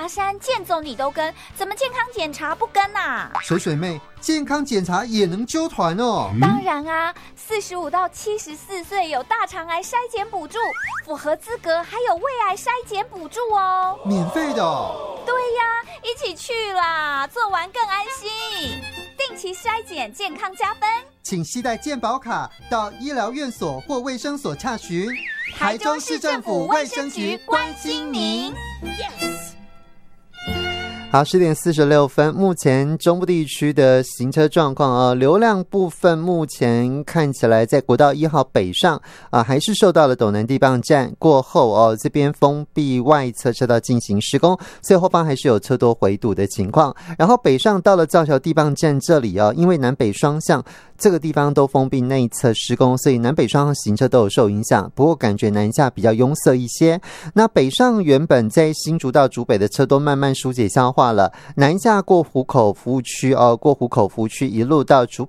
爬山健走你都跟，怎么健康检查不跟啊？ 水水妹，健康检查也能揪团哦？ 当然啊，45到74岁有大肠癌筛检补助，符合资格还有胃癌筛检补助哦， 免费的哦？ 对呀，一起去啦，做完更安心。定期筛检，健康加分。 请携带健保卡到医疗院所或卫生所洽询。 台中市政府卫生局关心您。 好，10点46分，目前中部地区的行车状况流量部分目前看起来在国道1号北上还是受到了斗南地磅站过后这边封闭外侧车道进行施工，所以后方还是有车多回堵的情况。然后北上到了造桥地磅站这里因为南北双向这个地方都封闭内侧施工，所以南北双向行车都有受影响，不过感觉南下比较拥塞一些。那北上原本在新竹到竹北的车多慢慢疏解消化了，南下过湖口服务区过湖口服务区一路到竹